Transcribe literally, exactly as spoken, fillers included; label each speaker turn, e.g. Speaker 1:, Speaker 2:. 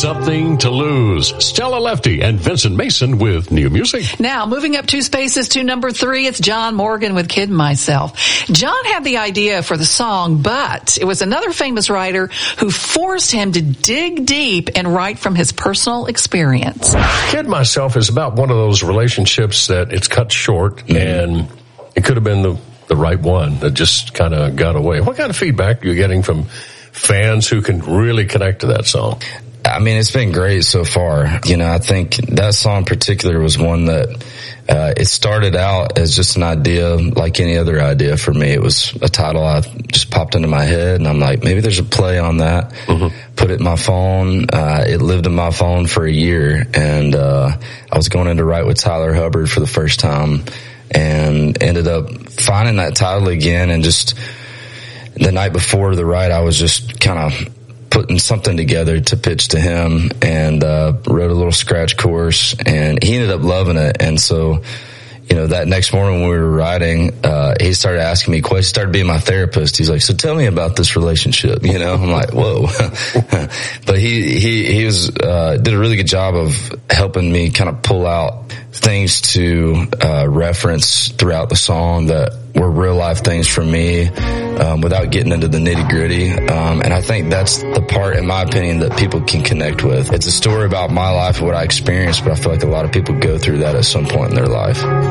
Speaker 1: Something to Lose. Stella Lefty and Vincent Mason with new music.
Speaker 2: Now, moving up two spaces to number three, it's John Morgan with Kidding Myself. John had the idea for the song, but it was another famous writer who forced him to dig deep and write from his personal experience.
Speaker 1: Kid Myself is about one of those relationships that it's cut short, mm-hmm. and it could have been the, the right one that just kind of got away. What kind of feedback are you getting from fans who can really connect to that song?
Speaker 3: I mean, it's been great so far. You know, I think that song in particular was one that uh, it started out as just an idea like any other idea for me. It was a title I just popped into my head, and I'm like, maybe there's a play on that. Mm-hmm. Put it in my phone. Uh, it lived in my phone for a year, and uh, I was going in to write with Tyler Hubbard for the first time and ended up finding that title again. And just the night before the write, I was just kind of putting something together to pitch to him, and uh wrote a little scratch course, and he ended up loving it. And so, you know, that next morning when we were writing, uh he started asking me questions, started being my therapist. He's like, so tell me about this relationship, you know. I'm like, whoa. But he he he was uh did a really good job of helping me kind of pull out things to uh reference throughout the song that were real life things for me, um, without getting into the nitty gritty. Um, and I think that's the part, in my opinion, that people can connect with. It's a story about my life and what I experienced, but I feel like a lot of people go through that at some point in their life.